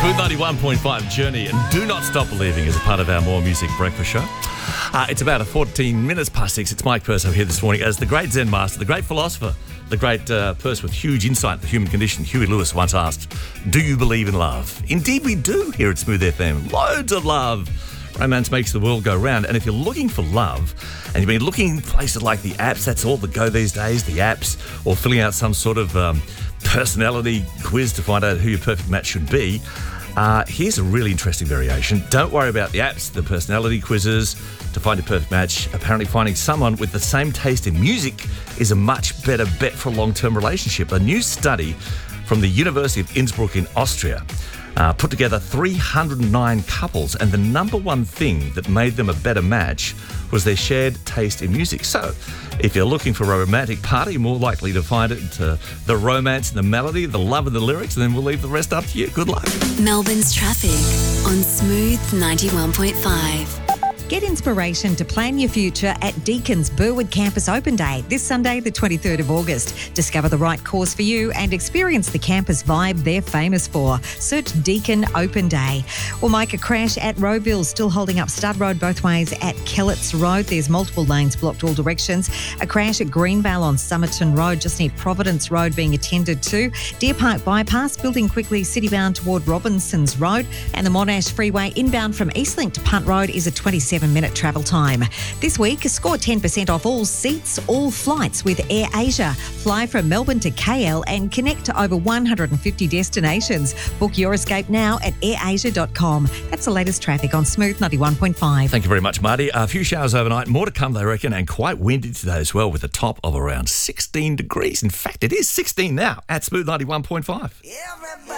Smooth 91.5 Journey and Do Not Stop Believing as a part of our More Music Breakfast show. It's about 14 minutes past 6. It's Mike Purso here this morning as the great Zen master, the great philosopher, the great person with huge insight into the human condition, Huey Lewis, once asked, do you believe in love? Indeed we do here at Smooth FM. Loads of love. Romance makes the world go round. And if you're looking for love and you've been looking in places like the apps, that's all the go these days, the apps, or filling out some sort of personality quiz to find out who your perfect match should be, here's a really interesting variation. Don't worry about the apps, the personality quizzes to find your perfect match. Apparently finding someone with the same taste in music is a much better bet for a long-term relationship. A new study from the University of Innsbruck in Austria put together 309 couples, and the number one thing that made them a better match was their shared taste in music. So, if you're looking for a romantic party, you're more likely to find it the romance and the melody, the love and the lyrics, and then we'll leave the rest up to you. Good luck. Melbourne's traffic on Smooth 91.5. Get inspiration to plan your future at Deacon's Burwood Campus Open Day this Sunday, the 23rd of August. Discover the right course for you and experience the campus vibe they're famous for. Search Deacon Open Day. Well, Mike, a crash at Rowville still holding up Stud Road both ways at Kellett's Road. There's multiple lanes blocked all directions. A crash at Greenvale on Somerton Road, just near Providence Road, being attended to. Deer Park Bypass building quickly citybound toward Robinsons Road. And the Monash Freeway inbound from Eastlink to Punt Road is a 27-minute travel time. This week, score 10% off all seats, all flights with Air Asia. Fly from Melbourne to KL and connect to over 150 destinations. Book your escape now at airasia.com. That's the latest traffic on Smooth 91.5. Thank you very much, Marty. A few showers overnight, more to come, they reckon, and quite windy today as well, with a top of around 16 degrees. In fact, it is 16 now at Smooth 91.5.